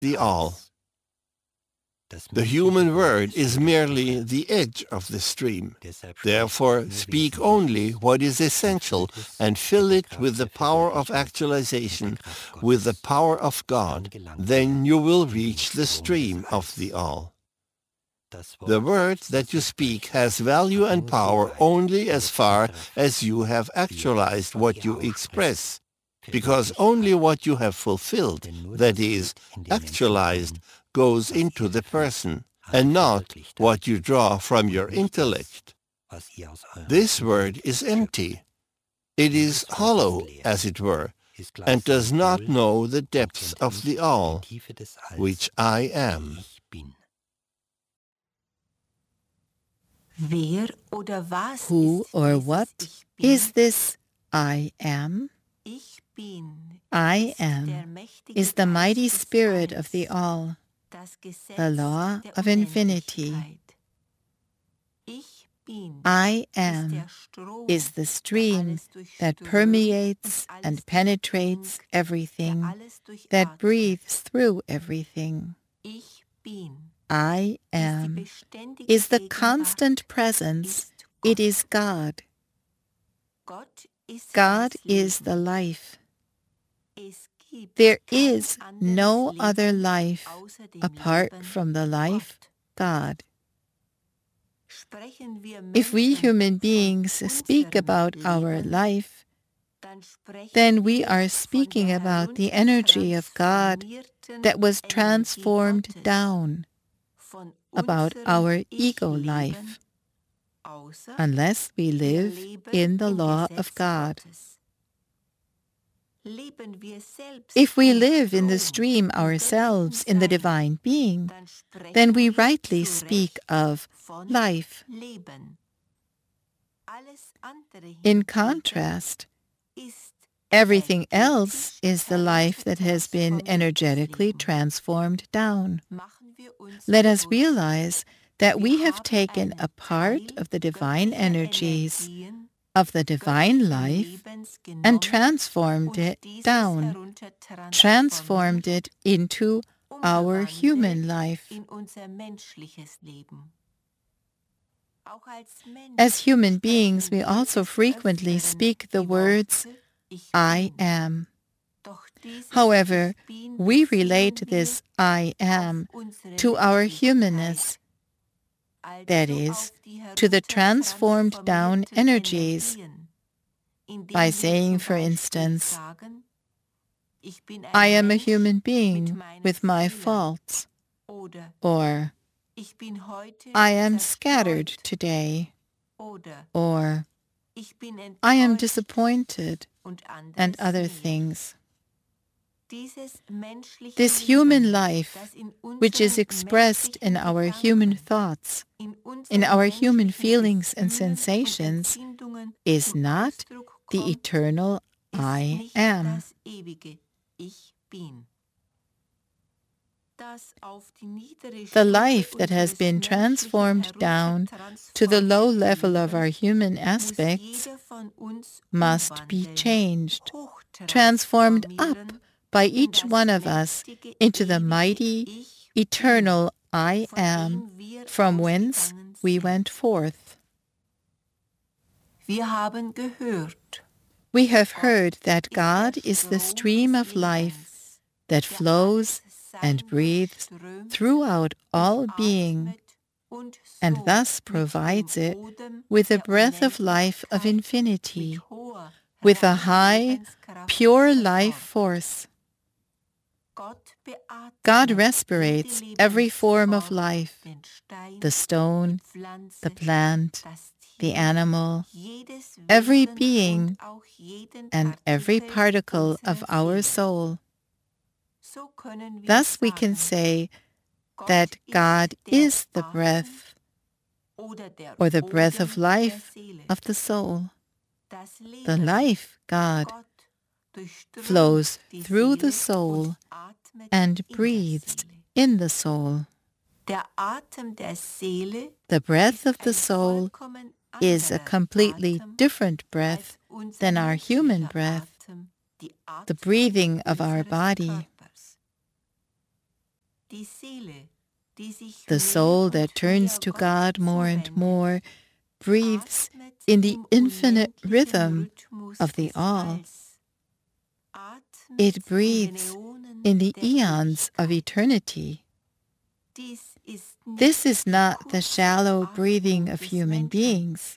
the all. The human word is merely the edge of the stream. Therefore, speak only what is essential and fill it with the power of actualization, with the power of God. Then you will reach the stream of the all. The word that you speak has value and power only as far as you have actualized what you express, because only what you have fulfilled, that is, actualized, goes into the person, and not what you draw from your intellect. This word is empty. It is hollow, as it were, and does not know the depths of the all, which I am. Who or what is this I am? I am is the mighty spirit of the all, the law of infinity. I am is the stream that permeates and penetrates everything, that breathes through everything. I am is the constant presence. It is God. God is the life. There is no other life apart from the life God. If we human beings speak about our life, then we are speaking about the energy of God that was transformed down, about our ego life, unless we live in the law of God. If we live in the stream ourselves, in the divine being, then we rightly speak of life. In contrast, everything else is the life that has been energetically transformed down. Let us realize that we have taken a part of the divine energies, of the divine life, and transformed it down, transformed it into our human life. As human beings, we also frequently speak the words, I am. However, we relate this I am to our humanness, that is, to the transformed down energies, by saying, for instance, I am a human being with my faults, or I am scattered today, or I am disappointed, and other things. This human life, which is expressed in our human thoughts, in our human feelings and sensations, is not the eternal I am. The life that has been transformed down to the low level of our human aspects must be changed, transformed up by each one of us into the mighty, eternal I am, from whence we went forth. We have heard that God is the stream of life that flows and breathes throughout all being, and thus provides it with a breath of life of infinity, with a high, pure life force. God respirates every form of life, the stone, the plant, the animal, every being, and every particle of our soul. Thus we can say that God is the breath, or the breath of life of the soul. The life God flows through the soul and breathes in the soul. The breath of the soul is a completely different breath than our human breath, the breathing of our body. The soul that turns to God more and more breathes in the infinite rhythm of the All. It breathes in the eons of eternity. This is not the shallow breathing of human beings,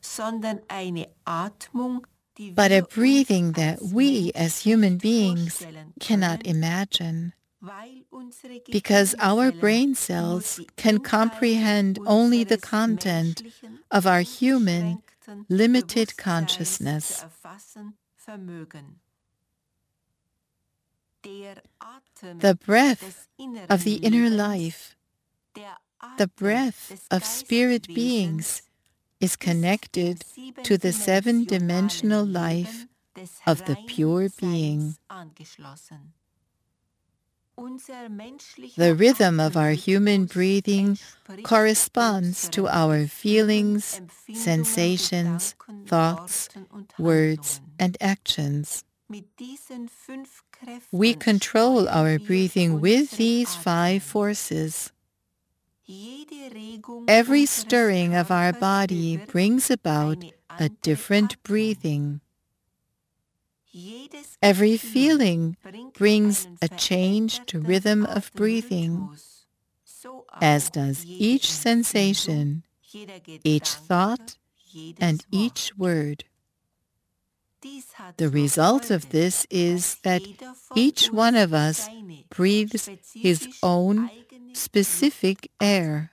but a breathing that we as human beings cannot imagine, because our brain cells can comprehend only the content of our human, limited consciousness. The breath of the inner life, the breath of spirit beings, is connected to the seven-dimensional life of the pure being. The rhythm of our human breathing corresponds to our feelings, sensations, thoughts, words, and actions. We control our breathing with these 5 forces. Every stirring of our body brings about a different breathing. Every feeling brings a changed rhythm of breathing, as does each sensation, each thought, and each word. The result of this is that each one of us breathes his own specific air.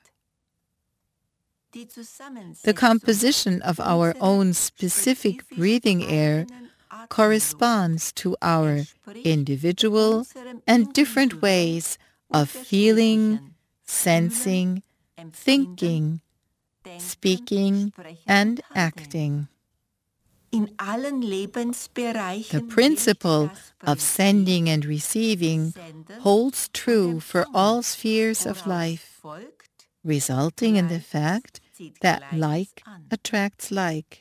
The composition of our own specific breathing air corresponds to our individual and different ways of feeling, sensing, thinking, speaking, and acting. The principle of sending and receiving holds true for all spheres of life, resulting in the fact that like attracts like.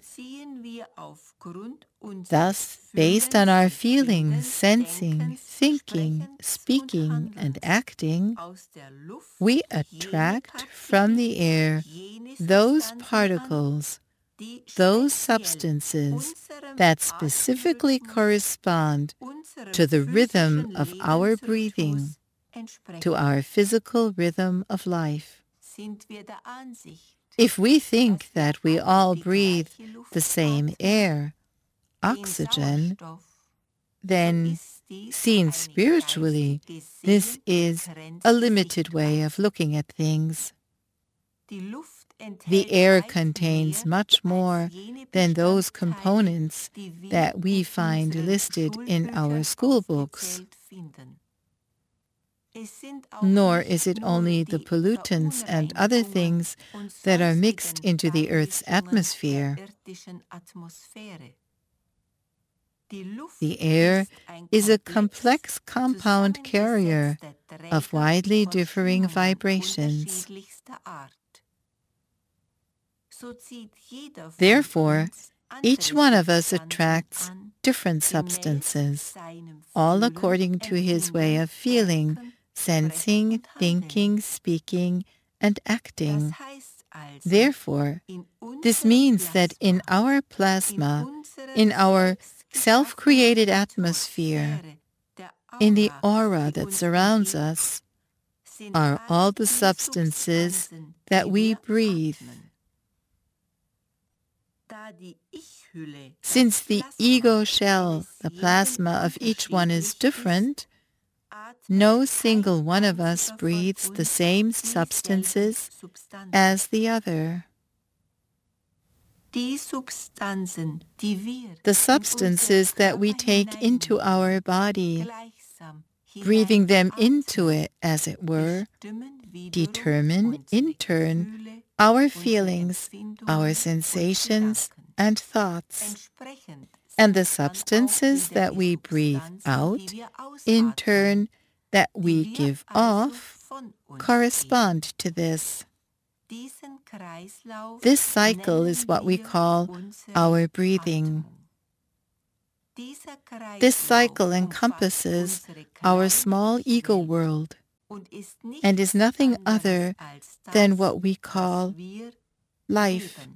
Thus, based on our feeling, sensing, thinking, speaking, and acting, we attract from the air those particles, those substances that specifically correspond to the rhythm of our breathing, to our physical rhythm of life. If we think that we all breathe the same air, oxygen, then, seen spiritually, this is a limited way of looking at things. The air contains much more than those components that we find listed in our school books. Nor is it only the pollutants and other things that are mixed into the Earth's atmosphere. The air is a complex compound carrier of widely differing vibrations. Therefore, each one of us attracts different substances, all according to his way of feeling, sensing, thinking, speaking, and acting. Therefore, this means that in our plasma, in our self-created atmosphere, in the aura that surrounds us, are all the substances that we breathe. Since the ego shell, the plasma of each one, is different, no single one of us breathes the same substances as the other. The substances that we take into our body, breathing them into it, as it were, determine, in turn, our feelings, our sensations, and thoughts. And the substances that we breathe out, in turn, that we give off, correspond to this. This cycle is what we call our breathing. This cycle encompasses our small ego world, and is nothing other than what we call life.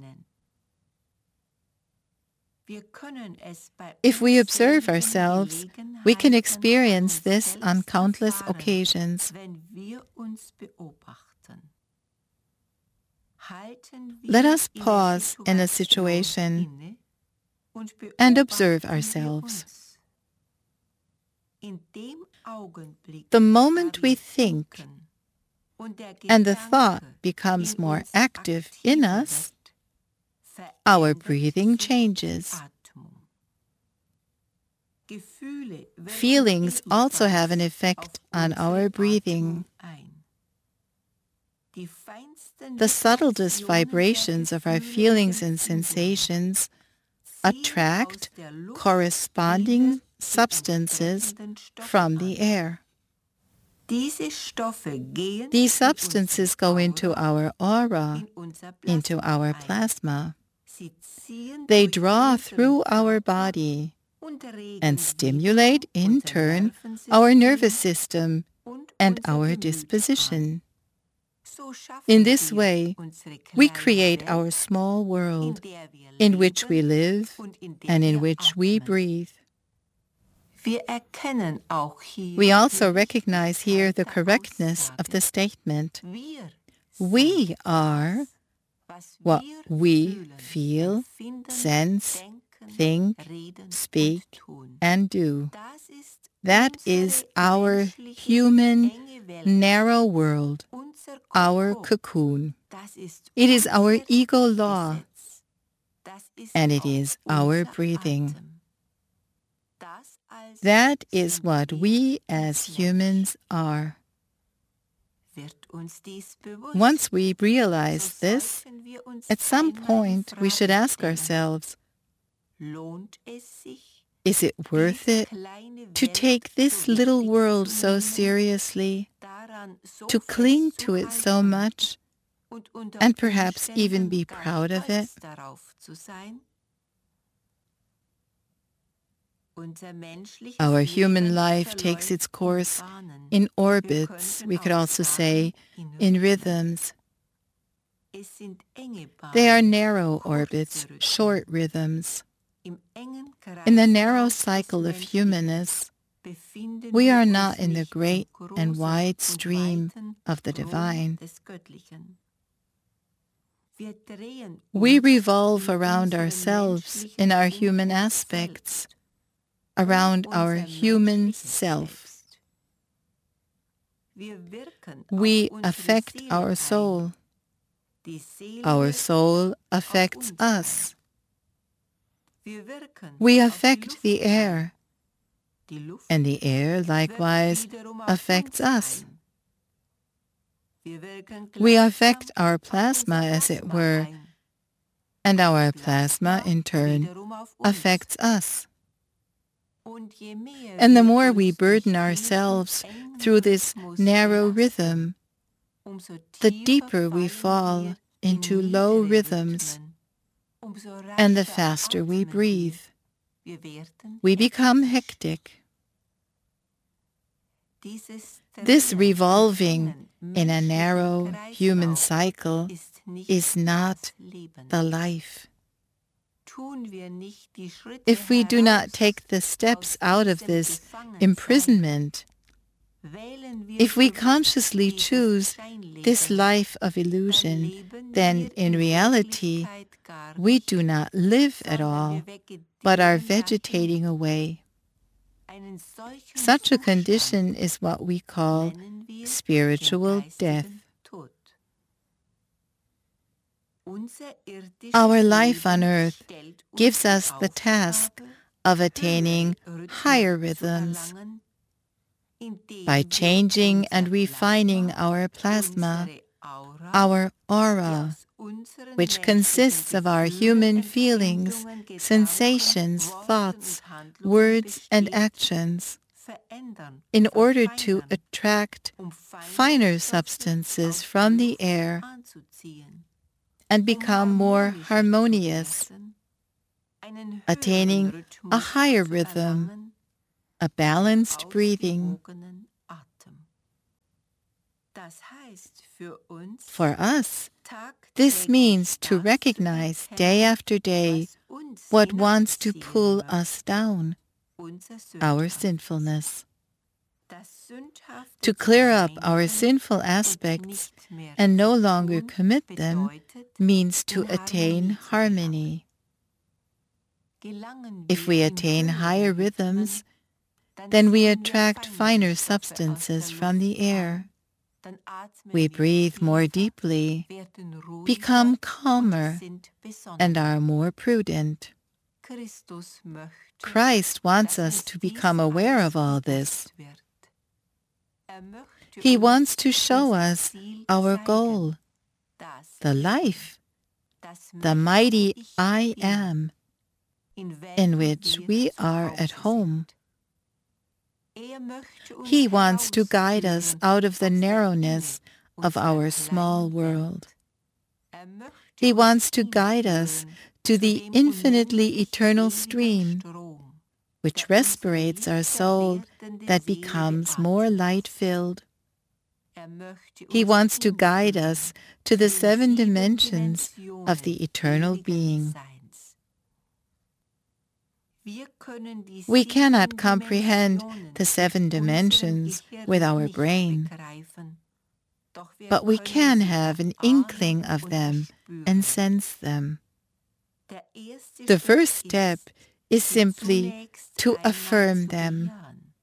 If we observe ourselves, we can experience this on countless occasions. Let us pause in a situation and observe ourselves. The moment we think and the thought becomes more active in us, our breathing changes. Feelings also have an effect on our breathing. The subtlest vibrations of our feelings and sensations attract corresponding substances from the air. These substances go into our aura, into our plasma. They draw through our body and stimulate, in turn, our nervous system and our disposition. In this way, we create our small world in which we live and in which we breathe. We also recognize here the correctness of the statement. We are what we feel, sense, think, speak, and do. That is our human, narrow world, our cocoon. It is our ego law, and it is our breathing. That is what we as humans are. Once we realize this, at some point we should ask ourselves, is it worth it to take this little world so seriously, to cling to it so much, and perhaps even be proud of it? Our human life takes its course in orbits, we could also say in rhythms. They are narrow orbits, short rhythms. In the narrow cycle of humanness, we are not in the great and wide stream of the divine. We revolve around ourselves in our human aspects, around our human self. We affect our soul. Our soul affects us. We affect the air, and the air likewise affects us. We affect our plasma, as it were, and our plasma, in turn, affects us. And the more we burden ourselves through this narrow rhythm, the deeper we fall into low rhythms, and the faster we breathe. We become hectic. This revolving in a narrow human cycle is not the life. If we do not take the steps out of this imprisonment, if we consciously choose this life of illusion, then in reality we do not live at all, but are vegetating away. Such a condition is what we call spiritual death. Our life on earth gives us the task of attaining higher rhythms. By changing and refining our plasma, our aura, which consists of our human feelings, sensations, thoughts, words, and actions, in order to attract finer substances from the air and become more harmonious, attaining a higher rhythm, a balanced breathing. For us, this means to recognize day after day what wants to pull us down, our sinfulness. To clear up our sinful aspects and no longer commit them means to attain harmony. If we attain higher rhythms, then we attract finer substances from the air. We breathe more deeply, become calmer, and are more prudent. Christ wants us to become aware of all this. He wants to show us our goal, the life, the mighty I Am, in which we are at home. He wants to guide us out of the narrowness of our small world. He wants to guide us to the infinitely eternal stream, which respirates our soul that becomes more light-filled. He wants to guide us to the 7 dimensions of the eternal being. We cannot comprehend the 7 dimensions with our brain, but we can have an inkling of them and sense them. The first step is simply to affirm them.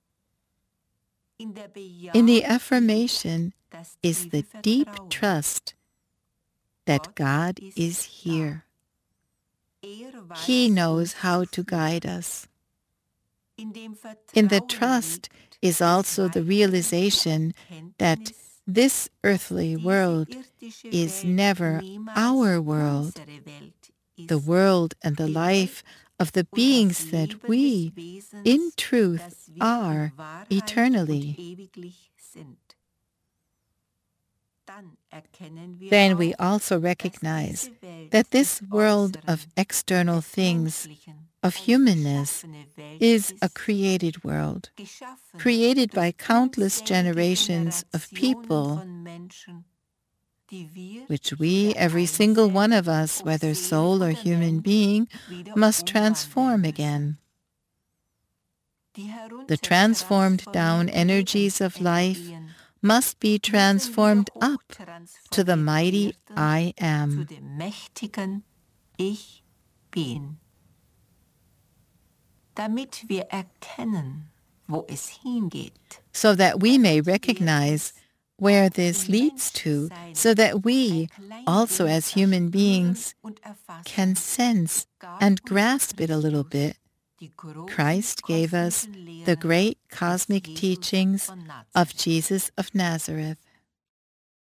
In the affirmation is the deep trust that God is here. He knows how to guide us. In the trust is also the realization that this earthly world is never our world, the world and the life of the beings that we, in truth, are eternally. Then we also recognize that this world of external things, of humanness, is a created world, created by countless generations of people, which we, every single one of us, whether soul or human being, must transform again. The transformed down energies of life must be transformed up to the mighty I Am. So that we may recognize where this leads to, so that we, also as human beings, can sense and grasp it a little bit. Christ gave us the great cosmic teachings of Jesus of Nazareth.